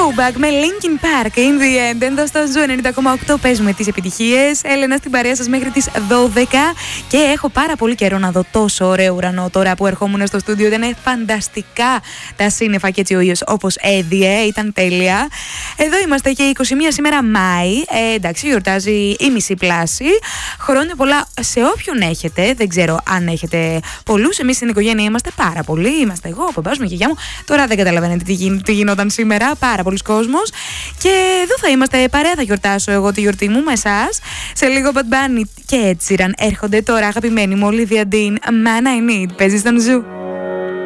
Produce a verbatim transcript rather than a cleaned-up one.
Throwback με Linkin Park in the end. Εδώ στο Ζου ενενήντα κόμμα οκτώ παίζουμε τις επιτυχίες. Έλενα στην παρέα σας μέχρι τις δώδεκα. Και έχω πάρα πολύ καιρό να δω τόσο ωραίο ουρανό τώρα που ερχόμουν στο στούντιο. Ήταν φανταστικά τα σύννεφα και έτσι ο ήλιος όπως έδιε. Ήταν τέλεια. Εδώ είμαστε και είκοσι μία σήμερα Μάη. Ε, εντάξει, γιορτάζει η μισή πλάση. Χρόνια πολλά σε όποιον έχετε. Δεν ξέρω αν έχετε πολλούς. Εμείς στην οικογένεια είμαστε πάρα πολλοί. Είμαστε εγώ, ο παπάς μου, η γιαγιά μου. Τώρα δεν καταλαβαίνετε τι, γι, τι γινόταν σήμερα. Πάρα πολλοί κόσμος. Και εδώ θα είμαστε παρέα. Θα γιορτάσω εγώ τη γιορτή μου με εσάς. Σε λίγο Bad Bunny και Ed Sheeran έρχονται τώρα, αγαπημένοι μου, Olivia Dean, Man I Need. Παίζει στον Ζου.